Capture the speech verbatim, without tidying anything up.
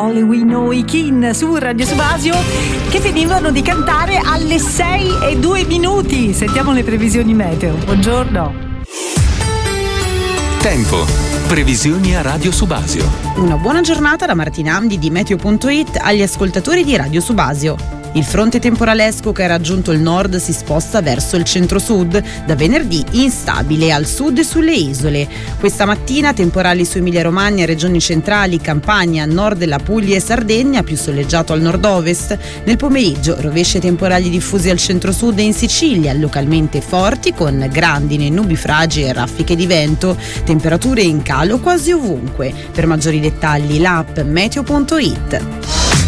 Only We Know, i Kin su Radio Subasio, che finivano di cantare alle sei e due minuti. Sentiamo le previsioni meteo. Buongiorno. Tempo. Previsioni a Radio Subasio. Una buona giornata da Martina Amdi di Meteo punto it agli ascoltatori di Radio Subasio. Il fronte temporalesco che ha raggiunto il nord si sposta verso il centro-sud, da venerdì instabile al sud e sulle isole. Questa mattina temporali su Emilia-Romagna, regioni centrali, Campania, nord della Puglia e Sardegna, più soleggiato al nord-ovest. Nel pomeriggio rovesce temporali diffusi al centro-sud e in Sicilia, localmente forti con grandine, nubifragi e raffiche di vento. Temperature in calo quasi ovunque. Per maggiori dettagli l'app Meteo punto it.